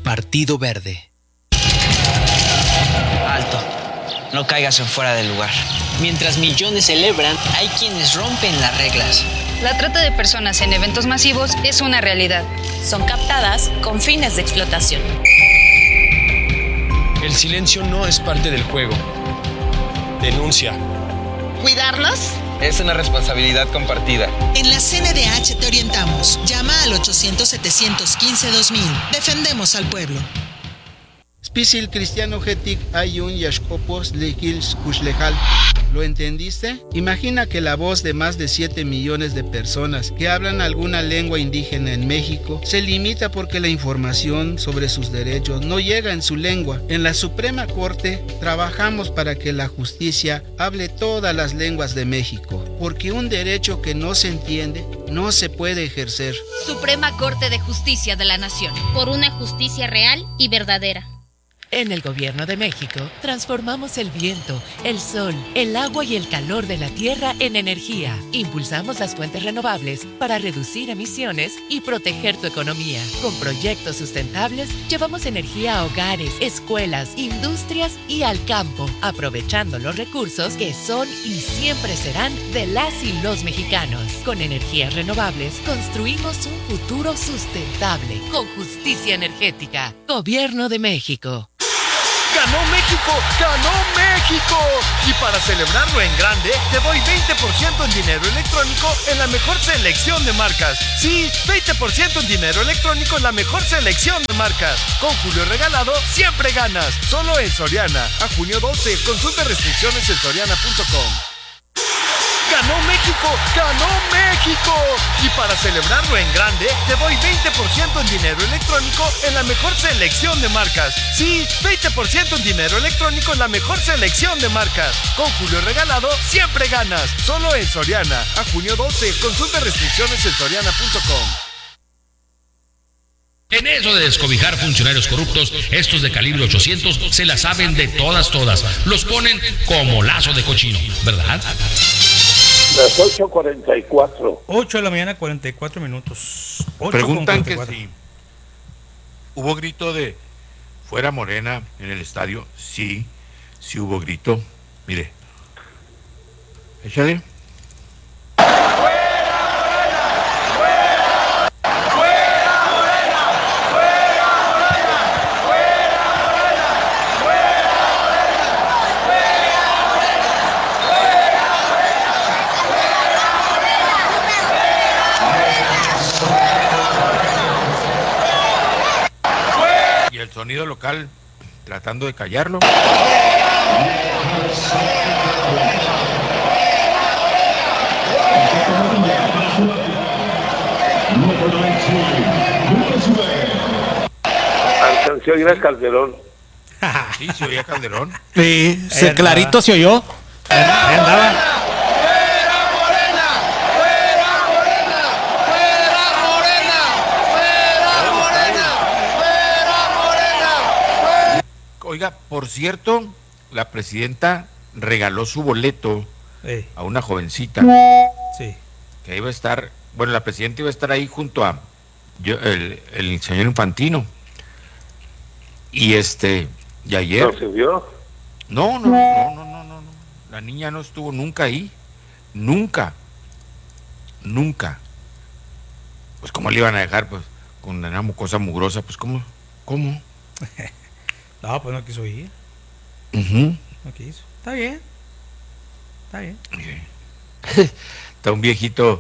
Partido Verde. Alto, no caigas en fuera de lugar. Mientras millones celebran, hay quienes rompen las reglas. La trata de personas en eventos masivos es una realidad. Son captadas con fines de explotación. El silencio no es parte del juego. Denuncia. ¿Cuidarnos? Es una responsabilidad compartida. En la CNDH te orientamos. Llama al 800-715-2000. Defendemos al pueblo. Spisil cristiano getic ayun yashkopos lekils kushlejal. ¿Lo entendiste? Imagina que la voz de más de 7 millones de personas que hablan alguna lengua indígena en México se limita porque la información sobre sus derechos no llega en su lengua. En la Suprema Corte trabajamos para que la justicia hable todas las lenguas de México, porque un derecho que no se entiende no se puede ejercer. Suprema Corte de Justicia de la Nación. Por una justicia real y verdadera. En el Gobierno de México, transformamos el viento, el sol, el agua y el calor de la tierra en energía. Impulsamos las fuentes renovables para reducir emisiones y proteger tu economía. Con proyectos sustentables, llevamos energía a hogares, escuelas, industrias y al campo, aprovechando los recursos que son y siempre serán de las y los mexicanos. Con energías renovables, construimos un futuro sustentable, con justicia energética. Gobierno de México. ¡Ganó México! ¡Ganó México! Y para celebrarlo en grande, te doy 20% en dinero electrónico en la mejor selección de marcas. Sí, 20% en dinero electrónico en la mejor selección de marcas. Con Julio Regalado, siempre ganas. Solo en Soriana. A junio 12. Consulta restricciones en soriana.com. ¡Ganó México! ¡Ganó México! Y para celebrarlo en grande, te doy 20% en dinero electrónico en la mejor selección de marcas. Sí, 20% en dinero electrónico en la mejor selección de marcas. Con Julio Regalado, siempre ganas. Solo en Soriana. A junio 12. Consulta restricciones en soriana.com. En eso de descobijar funcionarios corruptos, estos de calibre 800 se la saben de todas. Los ponen como lazo de cochino, ¿verdad? Las 8:44. 8 de la mañana, 44 minutos. Preguntan que si hubo grito de fuera Morena en el estadio. Sí hubo grito. Mire. Échale. El sonido local tratando de callarlo. Se oía Calderón. Sí, se oía Calderón. Sí, clarito se oyó. Ahí andaba. Oiga, por cierto, la presidenta regaló su boleto a una jovencita. Sí. Que iba a estar, bueno, la presidenta iba a estar ahí junto a el señor Infantino. Y y ayer. ¿No se vio? No. La niña no estuvo nunca ahí. Nunca. Pues cómo le iban a dejar, pues, con una cosa mugrosa, pues cómo. No, pues no quiso ir. No quiso. Está bien. Está un viejito,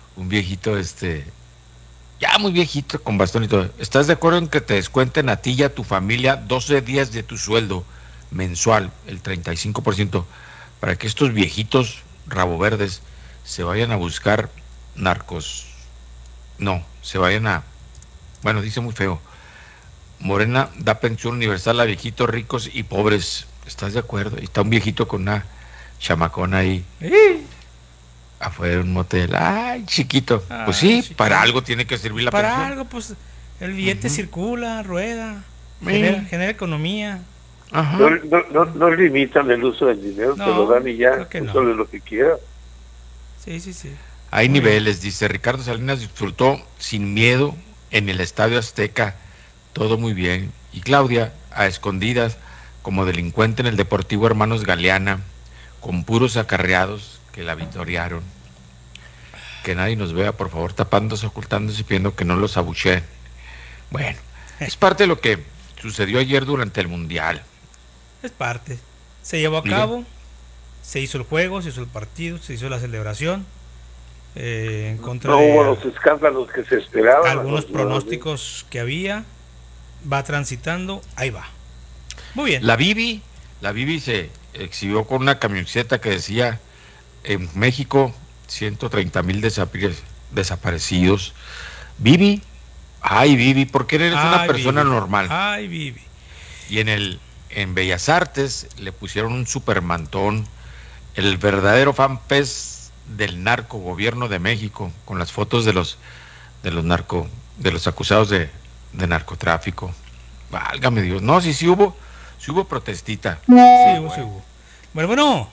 ya muy viejito, con bastón y todo. ¿Estás de acuerdo en que te descuenten a ti y a tu familia 12 días de tu sueldo mensual, el 35%, para que estos viejitos rabo verdes se vayan a buscar narcos? No, se vayan a... Bueno, dice muy feo. Morena da pensión universal a viejitos ricos y pobres. ¿Estás de acuerdo? Y está un viejito con una chamacona ahí. Afuera de un motel. Ay, chiquito. Pues sí, chiquito. Para algo tiene que servir la pensión. Para algo, pues el billete circula, rueda, genera economía. Ajá. No limitan el uso del dinero, te lo dan y ya, solo lo que quiera. Sí. Hay niveles, dice Ricardo Salinas disfrutó sin miedo en el Estadio Azteca todo muy bien. Y Claudia, a escondidas, como delincuente en el Deportivo Hermanos Galeana, con puros acarreados que la victoriaron. Que nadie nos vea, por favor, tapándose, ocultándose y pidiendo que no los abucheen. Bueno, es parte de lo que sucedió ayer durante el Mundial. Es parte. Se llevó a cabo, se hizo el juego, se hizo el partido, se hizo la celebración. En contra no de hubo los escándalos que se esperaban. Algunos pronósticos que había. Va transitando, ahí va. Muy bien. La Bibi se exhibió con una camioneta que decía: en México 130,000 desaparecidos. Bibi, ay Bibi, porque eres una persona Bibi. normal. Ay Bibi. Y en Bellas Artes le pusieron un supermantón, el verdadero fanpage del narco gobierno de México, con las fotos de los acusados de narcotráfico. Válgame Dios. No, sí hubo protestita. Sí hubo. Bueno.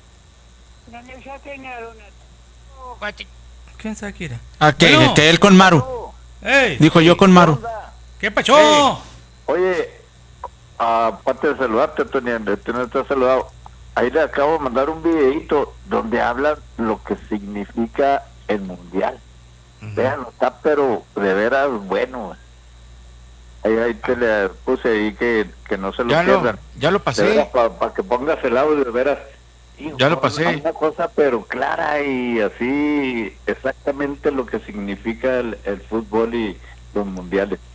¿Quién sabe quién era? Que él con Maru. Ey, dijo yo con Maru. ¿Qué pasó? Oye, aparte de saludarte, Tony, no te has saludado. Ahí le acabo de mandar un videito donde habla lo que significa el mundial. Vean, está pero de veras bueno. Ahí te le puse ahí que no se lo pierdan. Ya lo pasé. Para que pongas el audio, de veras. Ya lo pasé. Una cosa pero clara y así exactamente lo que significa el fútbol y los mundiales.